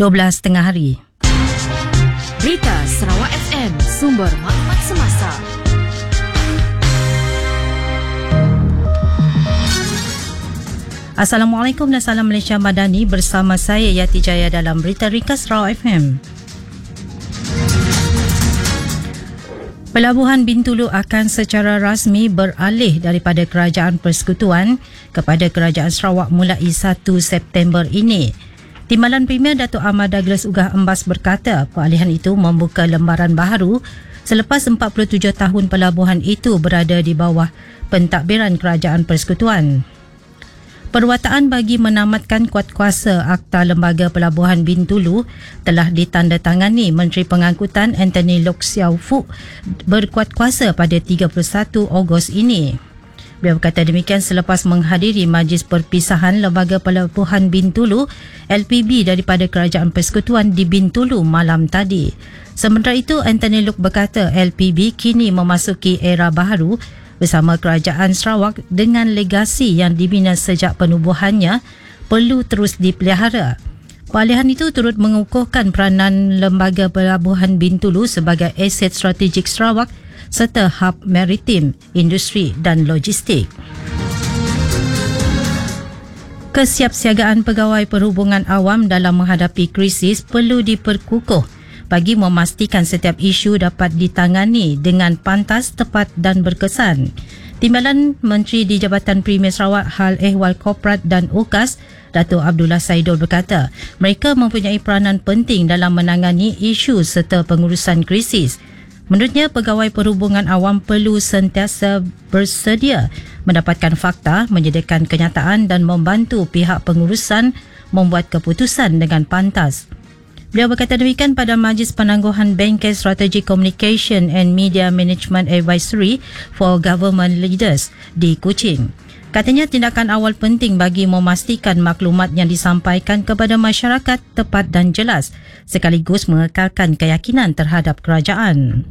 12.30 hari. Berita Sarawak FM, sumber maklumat semasa. Assalamualaikum dan salam Malaysia Madani, bersama saya Yati Jaya dalam Berita Ringkas Sarawak FM. Pelabuhan Bintulu akan secara rasmi beralih daripada Kerajaan Persekutuan kepada Kerajaan Sarawak mulai 1 September ini. Timbalan Premier Datuk Ahmad Douglas Ugah Embas berkata peralihan itu membuka lembaran baharu selepas 47 tahun pelabuhan itu berada di bawah pentadbiran Kerajaan Persekutuan. Perwataan bagi menamatkan kuatkuasa Akta Lembaga Pelabuhan Bintulu telah ditandatangani Menteri Pengangkutan Anthony Loke Siau Fook berkuatkuasa pada 31 Ogos ini. Beliau berkata demikian selepas menghadiri Majlis Perpisahan Lembaga Pelabuhan Bintulu LPB daripada Kerajaan Persekutuan di Bintulu malam tadi. Sementara itu, Anthony Loke berkata LPB kini memasuki era baharu bersama Kerajaan Sarawak dengan legasi yang dibina sejak penubuhannya perlu terus dipelihara. Peralihan itu turut mengukuhkan peranan Lembaga Pelabuhan Bintulu sebagai aset strategik Sarawak serta hub maritim, industri dan logistik. Kesiapsiagaan pegawai perhubungan awam dalam menghadapi krisis perlu diperkukuh bagi memastikan setiap isu dapat ditangani dengan pantas, tepat dan berkesan. Timbalan Menteri di Jabatan Premier Sarawak Hal Ehwal Korporat dan UKAS, Datuk Abdullah Saidul berkata, mereka mempunyai peranan penting dalam menangani isu serta pengurusan krisis. Menurutnya, pegawai perhubungan awam perlu sentiasa bersedia mendapatkan fakta, menyediakan kenyataan dan membantu pihak pengurusan membuat keputusan dengan pantas. Beliau berkata demikian pada Majlis Penangguhan Bengkel Strategic Communication and Media Management Advisory for Government Leaders di Kuching. Katanya tindakan awal penting bagi memastikan maklumat yang disampaikan kepada masyarakat tepat dan jelas sekaligus mengekalkan keyakinan terhadap kerajaan.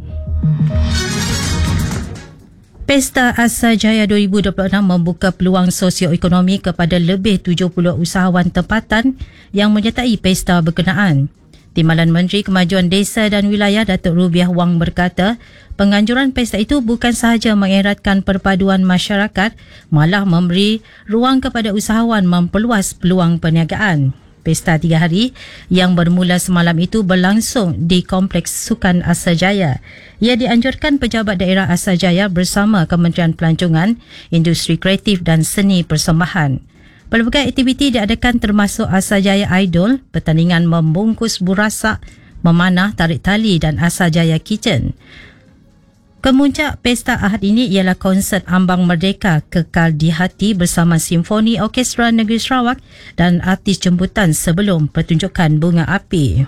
Pesta Asa Jaya 2026 membuka peluang sosioekonomi kepada lebih 70 usahawan tempatan yang menyertai pesta berkenaan. Timbalan Menteri Kemajuan Desa dan Wilayah Datuk Rubiah Wang berkata, penganjuran pesta itu bukan sahaja mengeratkan perpaduan masyarakat, malah memberi ruang kepada usahawan memperluas peluang perniagaan. Pesta 3 hari yang bermula semalam itu berlangsung di Kompleks Sukan Asajaya. Ia dianjurkan pejabat daerah Asajaya bersama Kementerian Pelancongan, Industri Kreatif dan Seni Persembahan. Pelbagai aktiviti diadakan termasuk Asajaya Idol, pertandingan membungkus burasak, memanah, tarik tali dan Asajaya Kitchen. Kemuncak pesta Ahad ini ialah konsert Ambang Merdeka Kekal di Hati bersama Simfoni Orkestra Negeri Sarawak dan artis jemputan sebelum pertunjukan bunga api.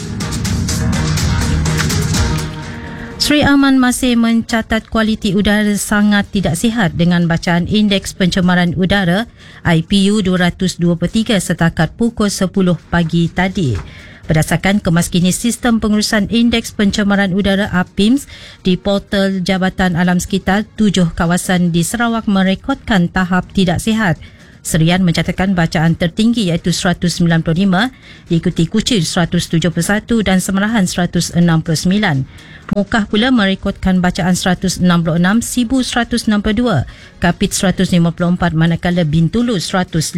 Sri Aman masih mencatat kualiti udara sangat tidak sihat dengan bacaan Indeks Pencemaran Udara IPU 223 setakat pukul 10 pagi tadi. Berdasarkan kemaskini sistem pengurusan Indeks Pencemaran Udara APIMS di portal Jabatan Alam Sekitar, 7 kawasan di Sarawak merekodkan tahap tidak sihat. Serian mencatatkan bacaan tertinggi iaitu 195, diikuti Kuching 171 dan Semerahan 169. Mukah pula merekodkan bacaan 166, Sibu 162, Kapit 154 manakala Bintulu 151.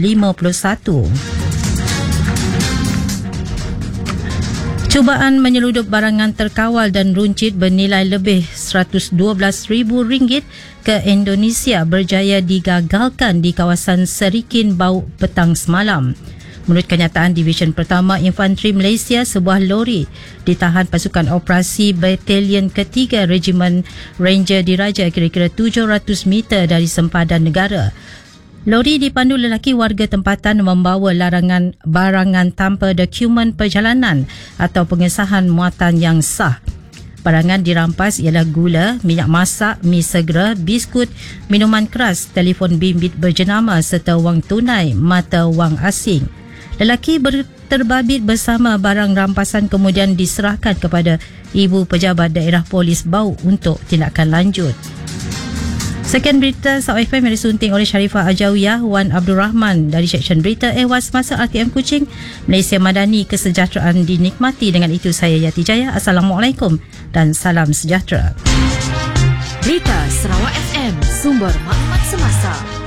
Cubaan menyeludup barangan terkawal dan runcit bernilai lebih RM112,000 ke Indonesia berjaya digagalkan di kawasan Serikin Bau petang semalam. Menurut kenyataan Division Pertama Infanteri Malaysia, sebuah lori ditahan pasukan operasi Batalion Ketiga Regimen Ranger Diraja kira-kira 700 meter dari sempadan negara. Lori dipandu lelaki warga tempatan membawa barangan tanpa dokumen perjalanan atau pengesahan muatan yang sah. Barangan dirampas ialah gula, minyak masak, mi segera, biskut, minuman keras, telefon bimbit berjenama serta wang tunai mata wang asing. Lelaki terbabit bersama barang rampasan kemudian diserahkan kepada Ibu Pejabat Daerah Polis Bau untuk tindakan lanjut. Sekian berita Sarawak FM yang disunting oleh Sharifah Ajawiyah, Wan Abdul Rahman dari Seksyen Berita Ehwal Semasa RTM Kuching. Malaysia Madani, kesejahteraan dinikmati. Dengan itu saya Yati Jaya. Assalamualaikum dan salam sejahtera. Berita Sarawak FM, sumber maklumat semasa.